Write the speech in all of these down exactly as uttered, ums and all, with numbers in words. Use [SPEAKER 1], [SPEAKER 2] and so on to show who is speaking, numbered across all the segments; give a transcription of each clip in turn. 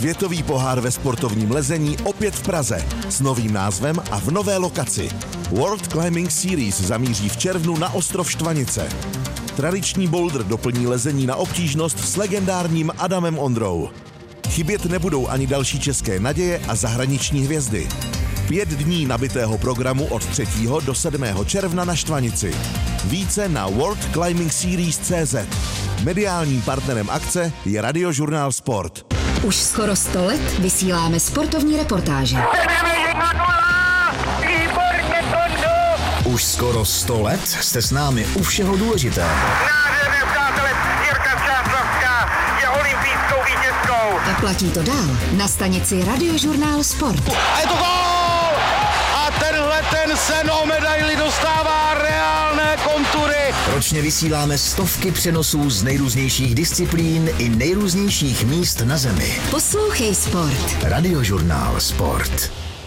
[SPEAKER 1] Světový pohár ve sportovním lezení opět v Praze s novým názvem a v nové lokaci. World Climbing Series zamíří v červnu na ostrov Štvanice. Tradiční boulder doplní lezení na obtížnost s legendárním Adamem Ondrou. Chybět nebudou ani další české naděje a zahraniční hvězdy. Pět dní nabitého programu od třetího do sedmého června na Štvanici. Více na world climbing series tečka cé zet. Mediálním partnerem akce je Radiožurnál Sport.
[SPEAKER 2] Už skoro sto let vysíláme sportovní reportáže.
[SPEAKER 3] Už skoro sto let jste s námi u všeho důležitého.
[SPEAKER 4] Nádherné přátelé, Jirka Čáslavská je olympijskou vítězkou.
[SPEAKER 2] A platí to dál na stanici Radiožurnál Sport.
[SPEAKER 4] A je to gól! A tenhle ten sen o medaili dostává reálné kontury.
[SPEAKER 3] Ročně vysíláme stovky přenosů z nejrůznějších disciplín i nejrůznějších míst na zemi.
[SPEAKER 2] Poslouchej sport.
[SPEAKER 3] Radiožurnál Sport.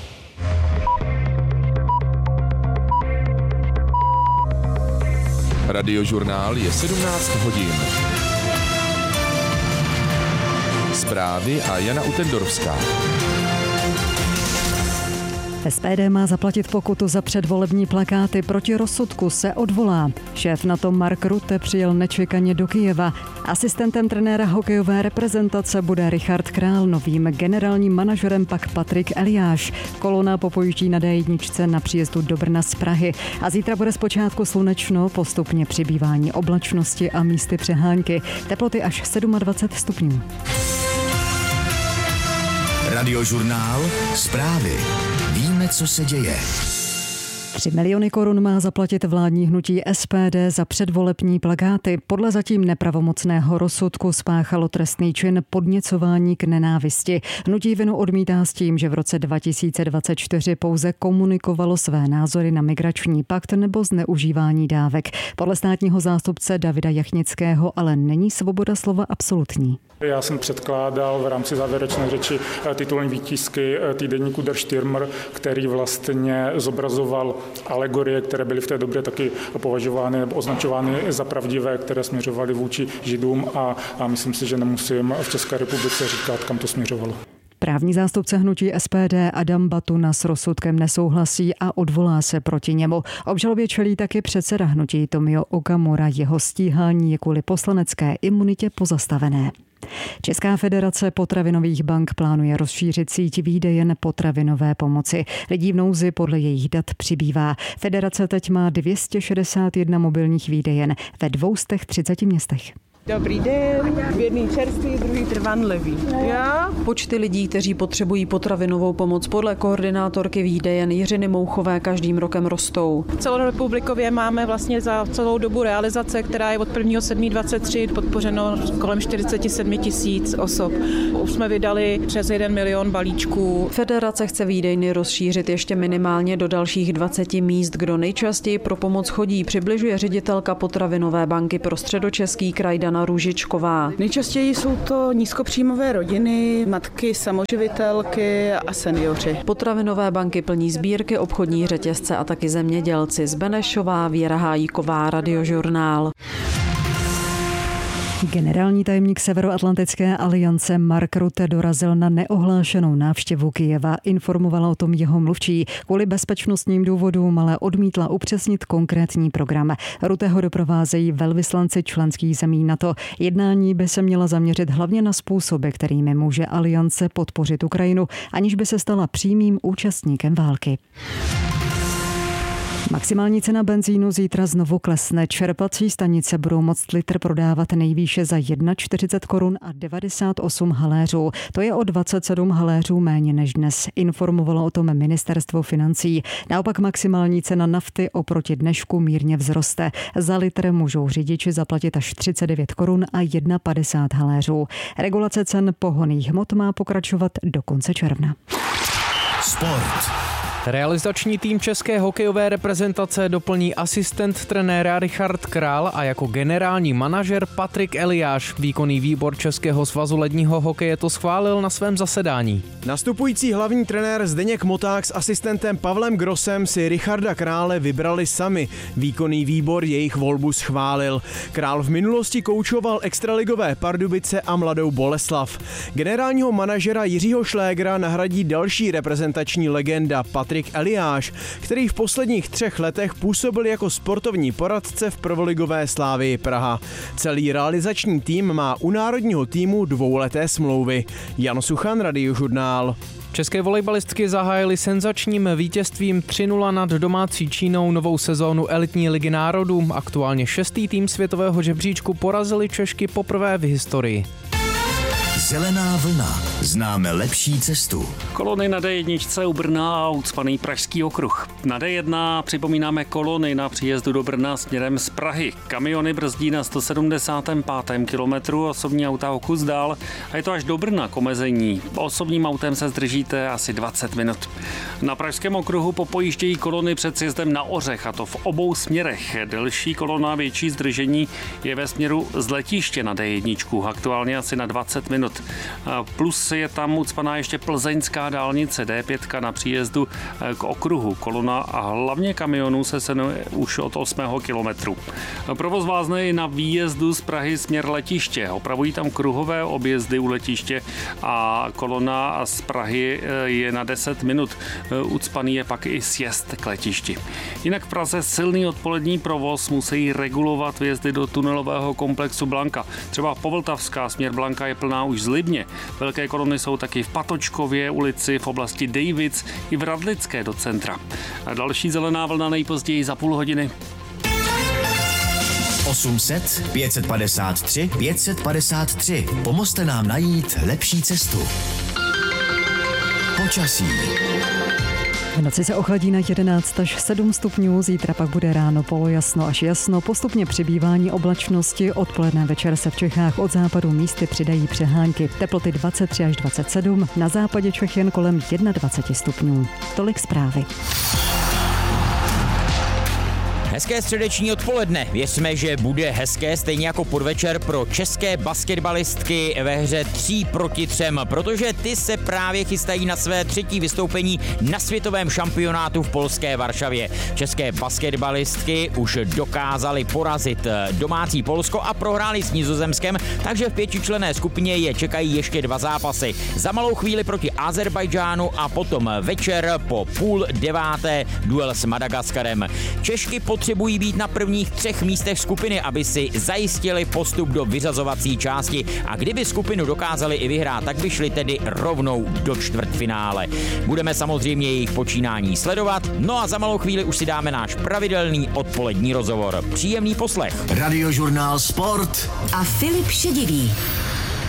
[SPEAKER 5] Radiožurnál je sedmnáct hodin. Zprávy a Jana Utendorovská.
[SPEAKER 6] es pé dé má zaplatit pokutu za předvolební plakáty, proti rozsudku se odvolá. Šéf NATO Mark Rutte přijel nečekaně do Kyjeva. Asistentem trenéra hokejové reprezentace bude Richard Král, novým generálním manažerem pak Patrik Eliáš. Kolona popojuží na dé jedna na příjezdu do Brna z Prahy. A zítra bude zpočátku slunečno, postupně přibývání oblačnosti a místy přehánky. Teploty až dvacet sedm stupňů.
[SPEAKER 3] Radiožurnál Zprávy. Víme, co se děje.
[SPEAKER 6] Tři miliony korun má zaplatit vládní hnutí es pé dé za předvolební plakáty. Podle zatím nepravomocného rozsudku spáchalo trestný čin podněcování k nenávisti. Hnutí vinu odmítá s tím, že v roce dva tisíce dvacet čtyři pouze komunikovalo své názory na migrační pakt nebo zneužívání dávek. Podle státního zástupce Davida Jachnického ale není svoboda slova absolutní.
[SPEAKER 7] Já jsem předkládal v rámci závěrečné řeči titulní výtisky týdeníku Der Stürmer, který vlastně zobrazoval alegorie, které byly v té době taky považovány nebo označovány za pravdivé, které směřovaly vůči Židům a, a myslím si, že nemusím v České republice říkat, kam to směřovalo.
[SPEAKER 6] Právní zástupce hnutí es pé dé Adam Batuna s rozsudkem nesouhlasí a odvolá se proti němu. Obžalobě čelí taky předseda hnutí Tomio Okamura. Jeho stíhání je kvůli poslanecké imunitě pozastavené. Česká federace potravinových bank plánuje rozšířit síť výdejen potravinové pomoci. Lidí v nouzi podle jejich dat přibývá. Federace teď má dvě stě šedesát jedna mobilních výdejen ve dvě stě třicet městech.
[SPEAKER 8] Dobrý den, jedný čerstvý, druhý trvanlivý. Já?
[SPEAKER 9] Počty lidí, kteří potřebují potravinovou pomoc podle koordinátorky výdejen Jiřiny Mouchové každým rokem rostou.
[SPEAKER 8] Celorepublikově máme vlastně za celou dobu realizace, která je od prvního sedmého dvacet tři podpořeno kolem čtyřicet sedm tisíc osob. Už jsme vydali přes jeden milion balíčků.
[SPEAKER 9] Federace chce výdejny rozšířit ještě minimálně do dalších dvacet míst. Kdo nejčastěji pro pomoc chodí, přibližuje ředitelka potravinové banky pro Středočeský kraj Dana Růžičková.
[SPEAKER 8] Nejčastěji jsou to nízkopříjmové rodiny, matky, samoživitelky a seniori.
[SPEAKER 9] Potravinové banky plní sbírky, obchodní řetězce a taky zemědělci. Z Benešová, Věra Hájíková, Radiožurnál.
[SPEAKER 6] Generální tajemník Severoatlantické aliance Mark Rutte dorazil na neohlášenou návštěvu Kyjeva. Informovala o tom jeho mluvčí. Kvůli bezpečnostním důvodům ale odmítla upřesnit konkrétní program. Rutte ho doprovázejí velvyslanci členských zemí NATO. Jednání by se měla zaměřit hlavně na způsoby, kterými může aliance podpořit Ukrajinu, aniž by se stala přímým účastníkem války. Maximální cena benzínu zítra znovu klesne. Čerpací stanice budou moct litr prodávat nejvýše za čtyřicet jedna korun a devadesát osm haléřů. To je o dvacet sedm haléřů méně než dnes. Informovalo o tom ministerstvo financí. Naopak maximální cena nafty oproti dnešku mírně vzroste. Za litr můžou řidiči zaplatit až třicet devět korun a padesát jedna haléřů. Regulace cen pohonných hmot má pokračovat do konce června.
[SPEAKER 3] Sport.
[SPEAKER 10] Realizační tým české hokejové reprezentace doplní asistent trenéra Richard Král a jako generální manažer Patrik Eliáš. Výkonný výbor Českého svazu ledního hokeje to schválil na svém zasedání.
[SPEAKER 11] Nastupující hlavní trenér Zdeněk Moták s asistentem Pavlem Grossem si Richarda Krále vybrali sami. Výkonný výbor jejich volbu schválil. Král v minulosti koučoval extraligové Pardubice a Mladou Boleslav. Generálního manažera Jiřího Šlégra nahradí další reprezentační legenda Patrik Eliáš, který v posledních třech letech působil jako sportovní poradce v prvoligové Slavii Praha. Celý realizační tým má u národního týmu dvouleté smlouvy. Jan Suchan, Radiožurnál.
[SPEAKER 10] České volejbalistky zahájily senzačním vítězstvím tři nula nad domácí Čínou novou sezónu elitní ligy národů. Aktuálně šestý tým světového žebříčku porazili Češky poprvé v historii.
[SPEAKER 3] Zelená vlna. Známe lepší cestu.
[SPEAKER 12] Kolony na dé jedna u Brna a ucpaný pražský okruh. Na dé jedna připomínáme kolony na příjezdu do Brna směrem z Prahy. Kamiony brzdí na sto sedmdesátém pátém kilometru, osobní auta o kus dál a je to až do Brna k omezení. Osobním autem se zdržíte asi dvacet minut. Na pražském okruhu popojíždějí kolony před sjezdem na Ořech, a to v obou směrech. Delší kolona, větší zdržení je ve směru z letiště na dé jedna, aktuálně asi na dvacet minut. Plus je tam ucpaná ještě plzeňská dálnice dé pět na příjezdu k okruhu. Kolona a hlavně kamionů se senuje už od osmého kilometru. Provoz vázne i na výjezdu z Prahy směr letiště. Opravují tam kruhové objezdy u letiště a kolona z Prahy je na deset minut. Ucpaný je pak i sjezd k letišti. Jinak v Praze silný odpolední provoz, musí regulovat vjezdy do tunelového komplexu Blanka. Třeba Povltavská směr Blanka je plná už z Libně. Velké kolony jsou taky v Patočkově ulici, v oblasti Dejvic i v Radlické do centra. A další zelená vlna nejpozději za půl hodiny.
[SPEAKER 3] osm set, pět set padesát tři, pět set padesát tři. Pomozte nám najít lepší cestu. Počasí.
[SPEAKER 6] V noci se ochladí na jedenáct až sedm stupňů, zítra pak bude ráno polojasno až jasno, postupně přibývání oblačnosti, odpoledne večer se v Čechách od západu místy přidají přehánky, teploty dvacet tři až dvacet sedm, na západě Čech jen kolem dvacet jedna stupňů. Tolik zprávy.
[SPEAKER 13] Hezké středeční odpoledne. Věřme, že bude hezké stejně jako podvečer pro české basketbalistky ve hře tří proti třem, protože ty se právě chystají na své třetí vystoupení na světovém šampionátu v polské Varšavě. České basketbalistky už dokázaly porazit domácí Polsko a prohráli s Nizozemskem, takže v pětičlenné skupině je čekají ještě dva zápasy. Za malou chvíli proti Azerbajdžánu a potom večer po půl deváté duel s Madagaskarem. Češky potřebují být na prvních třech místech skupiny, aby si zajistili postup do vyřazovací části a kdyby skupinu dokázali i vyhrát, tak by šli tedy rovnou do čtvrtfinále. Budeme samozřejmě jejich počínání sledovat, no a za malou chvíli už si dáme náš pravidelný odpolední rozhovor. Příjemný poslech.
[SPEAKER 3] Radiožurnál Sport
[SPEAKER 2] a Filip Šedivý.